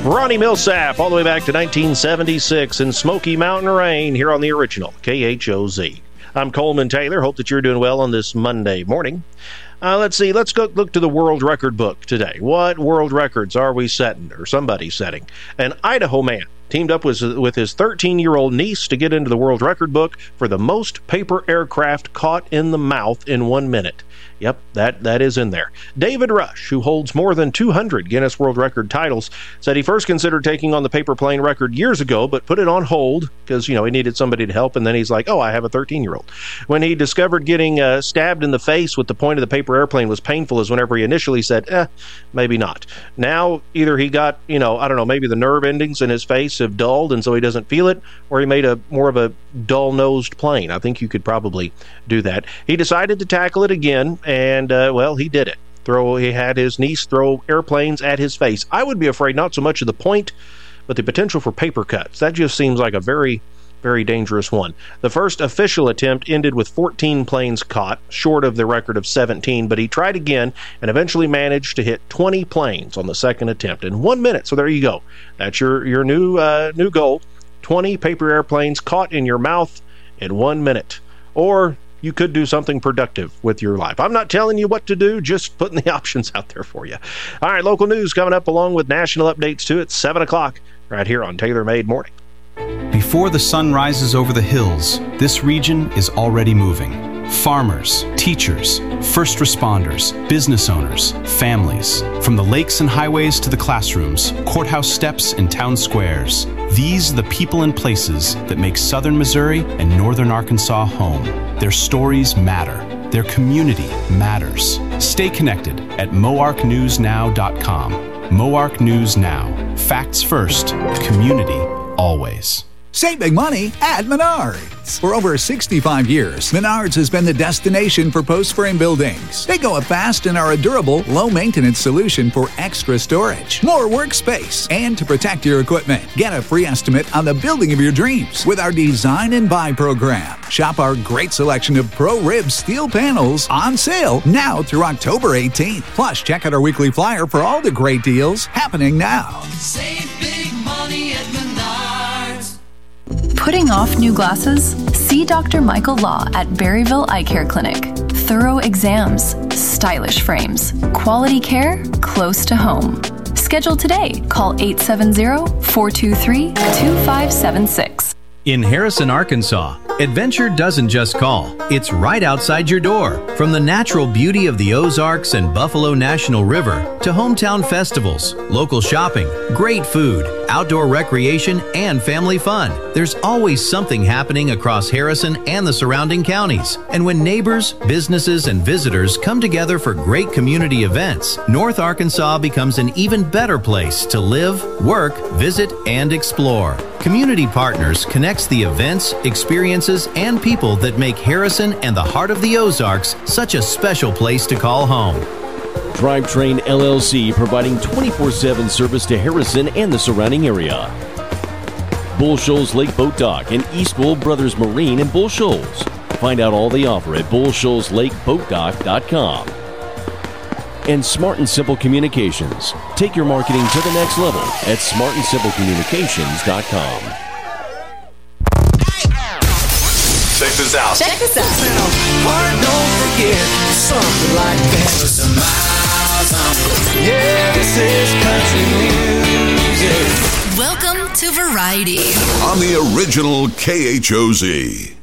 Ronnie Millsap, all the way back to 1976 in Smoky Mountain Rain here on the original KHOZ. I'm Coleman Taylor. Hope that you're doing well on this Monday morning. Let's see. Let's go look to the world record book today. What world records are we setting, or somebody setting? An Idaho man teamed up with his 13-year-old niece to get into the world record book for the most paper aircraft caught in the mouth in 1 minute. Yep, that is in there. David Rush, who holds more than 200 Guinness World Record titles, said he first considered taking on the paper plane record years ago, but put it on hold because, he needed somebody to help, and then he's like, I have a 13-year-old. When he discovered getting stabbed in the face with the point of the paper airplane was painful as whenever he initially said, maybe not. Now, either he got, I don't know, maybe the nerve endings in his face have dulled, and so he doesn't feel it, or he made more of a dull-nosed plane. I think you could probably do that. He decided to tackle it again, and, he did it. He had his niece throw airplanes at his face. I would be afraid not so much of the point, but the potential for paper cuts. That just seems like a very, very dangerous one. The first official attempt ended with 14 planes caught, short of the record of 17, but he tried again and eventually managed to hit 20 planes on the second attempt in 1 minute. So there you go. That's your new goal. 20 paper airplanes caught in your mouth in 1 minute. Or you could do something productive with your life. I'm not telling you what to do, just putting the options out there for you. All right, local news coming up along with national updates too at 7 o'clock right here on Taylor Made Morning. Before the sun rises over the hills, this region is already moving. Farmers, teachers, first responders, business owners, families. From the lakes and highways to the classrooms, courthouse steps and town squares. These are the people and places that make southern Missouri and northern Arkansas home. Their stories matter. Their community matters. Stay connected at moarknewsnow.com. Moark News Now. Facts first, community always. Save big money at Menards. For over 65 years, Menards has been the destination for post-frame buildings. They go up fast and are a durable, low-maintenance solution for extra storage, more workspace, and to protect your equipment. Get a free estimate on the building of your dreams with our Design and Buy program. Shop our great selection of Pro-Rib steel panels on sale now through October 18th. Plus, check out our weekly flyer for all the great deals happening now. Save big money at Menards. Putting off new glasses? See Dr. Michael Law at Berryville Eye Care Clinic. Thorough exams, stylish frames, quality care close to home. Schedule today. Call 870-423-2576. In Harrison, Arkansas, adventure doesn't just call. It's right outside your door. From the natural beauty of the Ozarks and Buffalo National River to hometown festivals, local shopping, great food, outdoor recreation, and family fun. There's always something happening across Harrison and the surrounding counties. And when neighbors, businesses, and visitors come together for great community events, North Arkansas becomes an even better place to live, work, visit, and explore. Community Partners connects the events, experiences, and people that make Harrison and the heart of the Ozarks such a special place to call home. Drivetrain LLC providing 24/7 service to Harrison and the surrounding area. Bull Shoals Lake Boat Dock and Eastwold Brothers Marine in Bull Shoals. Find out all they offer at bullshoalslakeboatdock.com. And Smart and Simple Communications. Take your marketing to the next level at smartandsimplecommunications.com. Check this out. Check this out. Don't forget something like that. Some miles on. Yeah, this is country music. Welcome to Variety on the original KHOZ.